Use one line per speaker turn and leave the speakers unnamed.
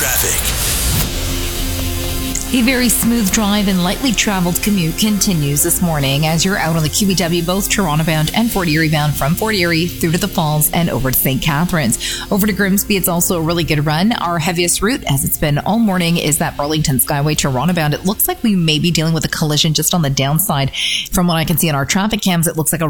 Traffic.
A very smooth drive and lightly traveled commute continues this morning as you're out on the QEW, both Toronto bound and Fort Erie bound, from Fort Erie through to the Falls and over to St. Catharines. Over to Grimsby, it's also a really good run. Our heaviest route, as it's been all morning, is that Burlington Skyway Toronto bound. It looks like we may be dealing with a collision just on the downside. From what I can see on our traffic cams, it looks like a